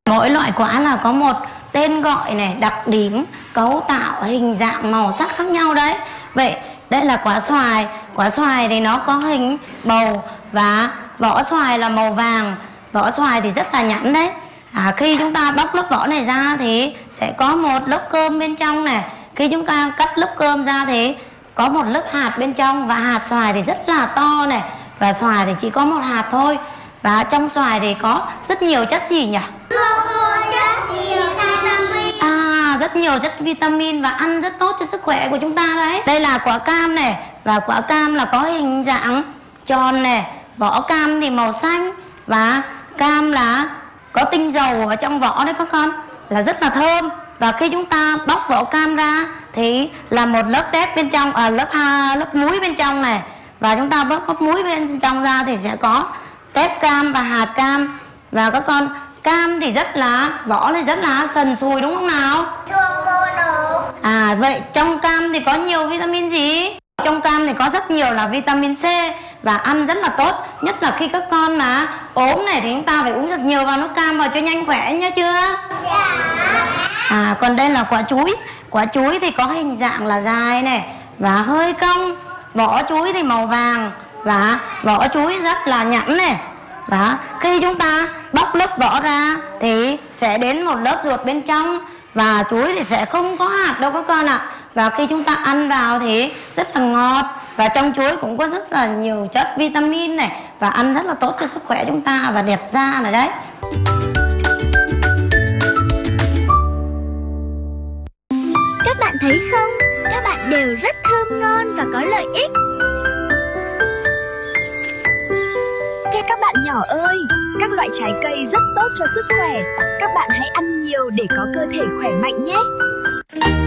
Mỗi loại quả là có một tên gọi này, đặc điểm, cấu tạo, hình dạng, màu sắc khác nhau đấy. Vậy đây là quả xoài. Quả xoài thì nó có hình bầu và vỏ xoài là màu vàng. Vỏ xoài thì rất là nhẵn đấy. Khi chúng ta bóc lớp vỏ này ra thì sẽ có một lớp cơm bên trong này. Khi chúng ta cắt lớp cơm ra thì có một lớp hạt bên trong. Và hạt xoài thì rất là to này. Và xoài thì chỉ có một hạt thôi. Và trong xoài thì có rất nhiều chất gì nhỉ? Rất nhiều chất vitamin và ăn rất tốt cho sức khỏe của chúng ta đấy. Đây là quả cam này. Và quả cam là có hình dạng tròn này. Vỏ cam thì màu xanh. Và cam là có tinh dầu ở trong vỏ đấy các con, là rất là thơm. Và khi chúng ta bóc vỏ cam ra thì là một lớp tép bên trong, lớp muối bên trong này. Và chúng ta bóc muối bên trong ra thì sẽ có tép cam và hạt cam. Và các con, cam thì vỏ thì rất là sần sùi đúng không nào? Thưa cô đúng. Vậy trong cam thì có nhiều vitamin gì? Trong cam thì có rất nhiều là vitamin C và ăn rất là tốt. Nhất là khi các con mà ốm này thì chúng ta phải uống rất nhiều vào nước cam vào cho nhanh khỏe nhớ chưa? Dạ. Còn đây là quả chuối. Quả chuối thì có hình dạng là dài này và hơi cong. Vỏ chuối thì màu vàng và vỏ chuối rất là nhẵn này. Và khi chúng ta bóc lớp vỏ ra thì sẽ đến một lớp ruột bên trong. Và chuối thì sẽ không có hạt đâu các con ạ. Và khi chúng ta ăn vào thì rất là ngọt. Và trong chuối cũng có rất là nhiều chất vitamin này. Và ăn rất là tốt cho sức khỏe chúng ta và đẹp da này đấy. Các bạn thấy không? Các bạn đều rất thơm ngon và có lợi ích. Các bạn nhỏ ơi, các loại trái cây rất tốt cho sức khỏe. Các bạn hãy ăn nhiều để có cơ thể khỏe mạnh nhé.